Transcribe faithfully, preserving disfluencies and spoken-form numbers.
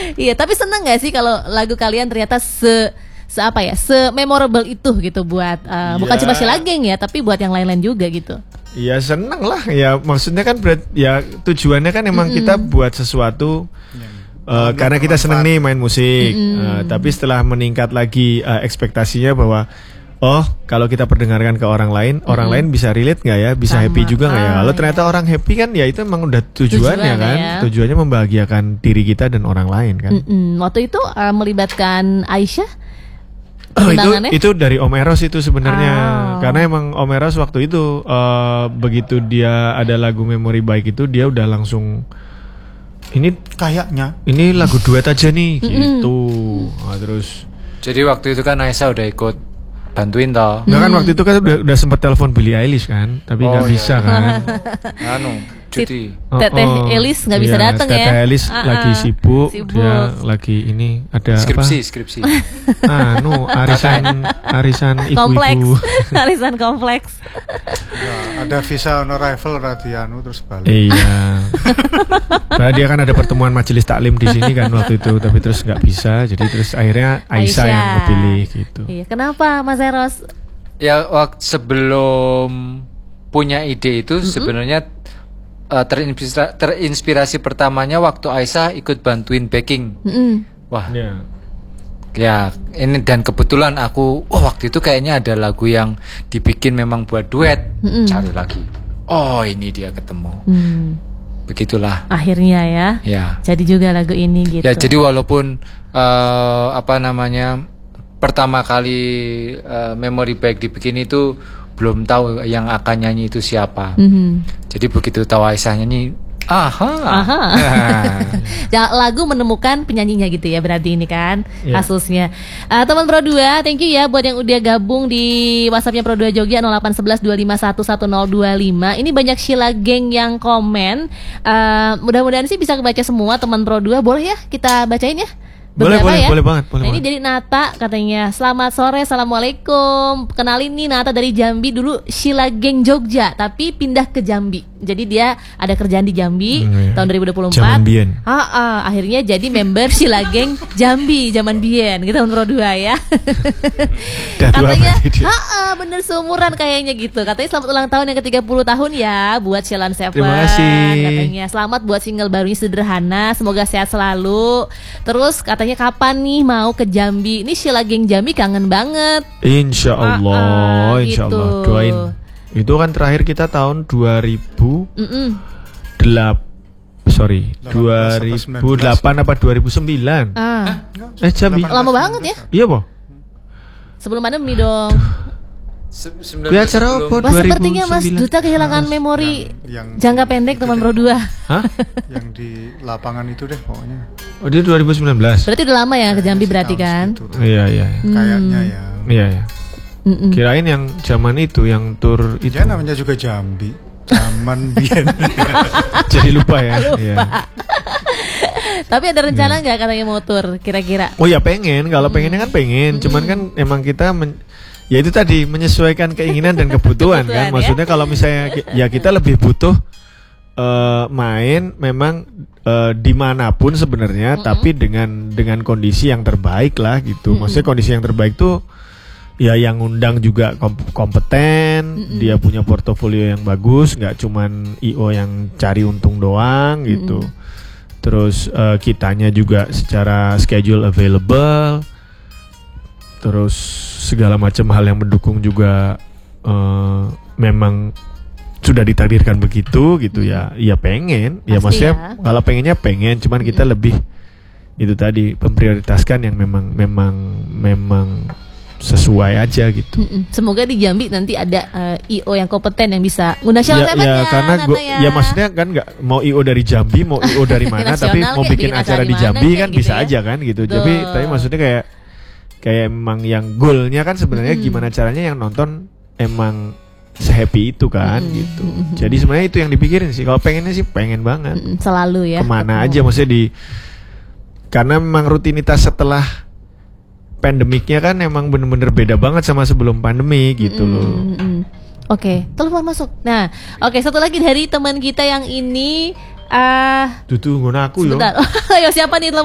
Iya, tapi seneng nggak sih kalau lagu kalian ternyata se se apa ya, se memorable itu gitu buat uh, ya. Bukan cuma Sheila Gang ya, tapi buat yang lain-lain juga gitu. Ya seneng lah ya, maksudnya kan berat, ya tujuannya kan emang mm-hmm. kita buat sesuatu uh, karena kita seneng nih main musik, mm-hmm. uh, tapi setelah meningkat lagi uh, ekspektasinya bahwa oh, kalau kita perdengarkan ke orang lain, mm-hmm. orang lain bisa relate nggak ya, bisa Sama. happy juga nggak ah, ya? Kalau ternyata ya. orang happy kan, ya itu emang udah tujuannya Tujuan kan, ya. tujuannya membahagiakan diri kita dan orang lain kan. Mm-mm. Waktu itu uh, melibatkan Aisyah. Oh, itu itu dari Om Eros itu sebenarnya, oh. karena emang Om Eros waktu itu uh, begitu dia ada lagu Memori Baik itu dia udah langsung ini kayaknya ini lagu duet aja nih, gitu. Nah, terus. Jadi waktu itu kan Aisyah udah ikut bantuin toh. Nah kan waktu itu kan udah, udah sempat telepon Billie Eilish kan, tapi nggak oh, bisa iya. kan. Anu, cuti. Oh, Teteh oh, Elis nggak bisa iya, datang ya. Teteh Elis uh-uh. lagi sibuk, sibuk, dia lagi ini ada skripsi, apa? Skripsi, Anu, arisan, arisan ibu-ibu. Arisan kompleks. Ya, ada visa on arrival Radianu terus balik. Iya. Karena dia kan ada pertemuan majelis taklim di sini kan waktu itu, tapi terus nggak bisa, jadi terus akhirnya Aisyah, Aisyah. yang kepilih gitu. Iya, kenapa Mas Eros? Ya waktu sebelum punya ide itu mm-hmm. sebenarnya uh, terinspirasi, terinspirasi pertamanya waktu Aisyah ikut bantuin backing. Mm-hmm. Wah, yeah. ya ini dan kebetulan aku, oh waktu itu kayaknya ada lagu yang dibikin memang buat duet. Mm-hmm. Cari lagi, oh ini dia ketemu. Mm. Begitulah. Akhirnya ya. Ya. Jadi juga lagu ini gitu. Ya jadi walaupun uh, apa namanya pertama kali uh, Memori Baik dibikin itu belum tahu yang akan nyanyi itu siapa. Mm-hmm. Jadi begitu tahu Aisyah nyanyi, aha. Aha. Ya, lagu menemukan penyanyinya gitu ya berarti ini kan yeah. kasusnya. Uh, teman Pro dua, thank you ya buat yang udah gabung di WhatsAppnya Pro dua Jogja nol delapan satu satu dua lima satu satu nol dua lima. Ini banyak Sheila Gang yang komen. Uh, mudah-mudahan sih bisa kebaca semua teman Pro dua. Boleh ya kita bacain ya? Boleh, boleh, ya? boleh banget. Boleh nah, ini banget. dari Nata katanya, selamat sore, assalamualaikum. Kenalin nih Nata dari Jambi, dulu Sheila Gang Jogja, tapi pindah ke Jambi. Jadi dia ada kerjaan di Jambi hmm, ya. tahun dua ribu dua puluh empat. Zaman bien. Ah, ah, akhirnya jadi member Sheila Gang Jambi zaman bien. Kita Pro dua ya. Katanya, ah, ah, bener seumuran kayaknya gitu. Katanya selamat ulang tahun yang ke tiga puluh tahun ya buat Sheila Seven. Terima kasih. Katanya selamat buat single barunya Sederhana, semoga sehat selalu. Terus katanya kapan nih mau ke Jambi? Ini Sheila Gang Jambi kangen banget. Insya Allah, ah, ah, Insya gitu. Allah doain. Itu kan terakhir kita tahun dua ribu delapan, sorry, dua ribu delapan apa dua ribu sembilan? Ah. Eh Jambi. Lama banget ya? Iya boh. Sebelum pandemi dong. Di acara apa? Wah, sepertinya Mas Duta kehilangan nah, memori yang, yang jangka pendek teman Pro dua. Hah? Yang di lapangan itu deh pokoknya. Oh dia dua ribu sembilan belas. Berarti udah lama ya ke Jambi berarti kan? Iya iya. Hmm. Kayaknya ya. Iya iya. Mm-mm. Kirain yang zaman itu, yang tur itu. Ya namanya juga Jambi, zaman biyen. Jadi lupa ya. Lupa. Ya. Tapi ada rencana nggak ya. katanya mau tur kira-kira? Oh ya pengen, kalau hmm. pengennya kan pengen. Hmm. Cuman kan emang kita men- ya itu tadi menyesuaikan keinginan dan kebutuhan, kebutuhan kan. Maksudnya ya? Kalau misalnya ya kita lebih butuh uh, main memang uh, dimanapun sebenarnya, mm-hmm. tapi dengan dengan kondisi yang terbaik lah gitu. Mm-hmm. Maksudnya kondisi yang terbaik tuh ya yang undang juga kompeten, mm-hmm. dia punya portofolio yang bagus, nggak cuman I O yang cari untung doang gitu. Mm-hmm. Terus uh, kitanya juga secara schedule available, terus segala macam hal yang mendukung juga uh, memang sudah ditakdirkan begitu gitu ya. Ya pengen, pasti ya maksudnya ya. Kalau pengennya pengen, cuman kita mm-hmm. lebih itu tadi memprioritaskan yang memang memang memang sesuai aja gitu. Mm-mm. Semoga di Jambi nanti ada uh, I O yang kompeten yang bisa ngundang Sheila Seven ya, ya. Karena gua, ya. ya maksudnya kan nggak mau I O dari Jambi, mau I O dari mana, tapi mau bikin, bikin acara, acara di Jambi kan gitu bisa ya? Aja kan gitu. Duh. Tapi tapi maksudnya kayak kayak emang yang goalnya kan sebenarnya mm. gimana caranya yang nonton emang sehappy itu kan mm. gitu. Mm. Jadi sebenarnya itu yang dipikirin sih. Kalau pengennya sih pengen banget. Mm. Selalu ya. Kemana ketemu. Aja maksudnya di karena memang rutinitas setelah pandemiknya kan emang bener-bener beda banget sama sebelum pandemi gitu loh. Mm-hmm. Oke, okay. Telepon masuk. Nah, oke okay, satu lagi dari teman kita yang ini. Ah, uh, Tuh tuh ngono aku yo. Sebentar. Ayo siapa nih?